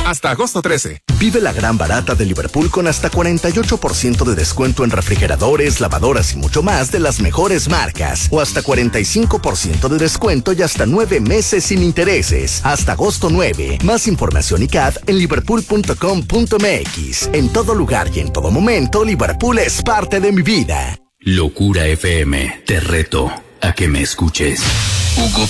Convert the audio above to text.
Hasta agosto 13. Vive la gran barata de Liverpool con hasta 48% de descuento en refrigeradores, lavadoras y mucho más de las mejores marcas. O hasta 45% de descuento y hasta 9 meses sin intereses. Hasta agosto 9. Más información y CAD en liverpool.com.mx. En todo lugar y en todo momento, Liverpool es parte de mi vida. Locura FM, te reto a que me escuches. Hugo